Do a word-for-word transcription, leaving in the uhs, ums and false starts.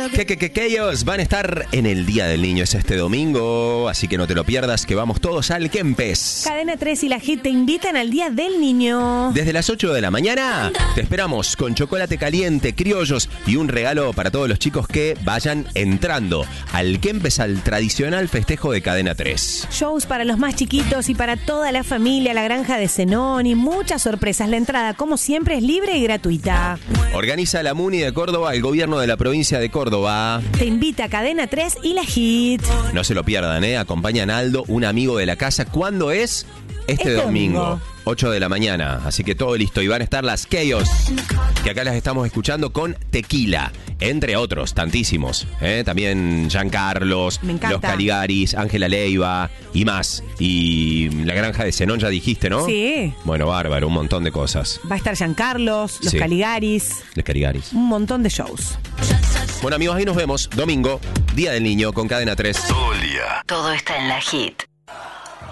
Que, que, que, que ellos van a estar en el Día del Niño, es este domingo, así que no te lo pierdas, que vamos todos al Kempes. Cadena tres y la Hit te invitan al Día del Niño. Desde las ocho de la mañana te esperamos con chocolate caliente, criollos y un regalo para todos los chicos que vayan entrando al Kempes, al tradicional festejo de Cadena tres. Shows para los más chiquitos y para toda la familia, la granja de Zenón y muchas sorpresas. La entrada, como siempre, es libre y gratuita. Organiza la MUNI de Córdoba, el gobierno de la provincia de Córdoba. Te invita a Cadena tres y la Hit. No se lo pierdan, ¿eh? Acompañan a Aldo, un amigo de la casa. ¿Cuándo es? Este, Este domingo, domingo. ocho de la mañana. Así que todo listo. Y van a estar las Chaos, que acá las estamos escuchando con Tequila, entre otros, tantísimos. ¿eh? También Giancarlos, Me encanta. los Caligaris, Ángela Leiva y más. Y la granja de Zenón, ya dijiste, ¿no? Sí. Bueno, bárbaro, un montón de cosas. Va a estar Giancarlos, los Sí. Caligaris, Los Caligaris. un montón de shows. Bueno, amigos, ahí nos vemos. Domingo, Día del Niño, con Cadena tres. Todo el día. Todo está en la Hit.